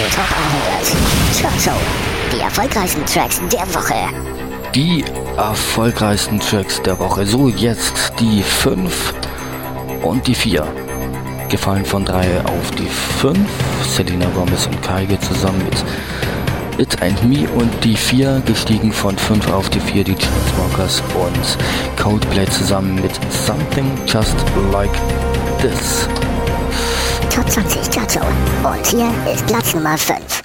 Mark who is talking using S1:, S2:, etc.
S1: Top 100. Chart Show. Die erfolgreichsten Tracks der Woche.
S2: Die erfolgreichsten Tracks der Woche. So, jetzt die 5 und die 4. Gefallen von 3 auf die 5. Selena Gomez und Kygo zusammen mit It and Me. Und die 4 gestiegen von 5 auf die 4. Die Chainsmokers und Coldplay zusammen mit Something Just Like This.
S1: Top 20 Chart Show. Und hier ist Platz Nummer 5.